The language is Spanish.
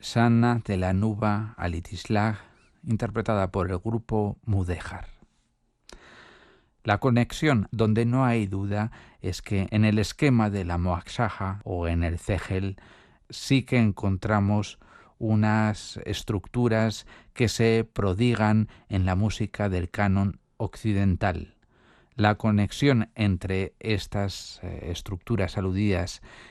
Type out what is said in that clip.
Sanna de la Nuba Alitislag, interpretada por el grupo Mudéjar. La conexión donde no hay duda es que en el esquema de la Moaxaja o en el Cegel sí que encontramos unas estructuras que se prodigan en la música del canon occidental. La conexión entre estas estructuras aludidas